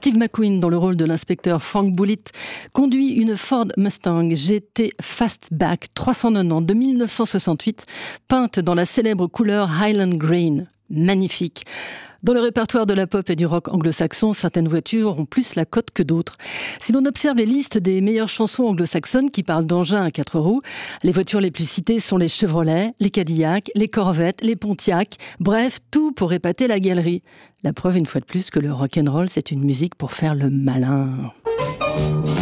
Steve McQueen, dans le rôle de l'inspecteur Frank Bullitt, conduit une Ford Mustang GT Fastback 390 de 1968, peinte dans la célèbre couleur Highland Green. Magnifique. Dans le répertoire de la pop et du rock anglo-saxon, certaines voitures ont plus la cote que d'autres. Si l'on observe les listes des meilleures chansons anglo-saxonnes qui parlent d'engins à 4 roues, les voitures les plus citées sont les Chevrolet, les Cadillac, les Corvette, les Pontiac, bref, tout pour épater la galerie. La preuve une fois de plus que le rock'n'roll, c'est une musique pour faire le malin.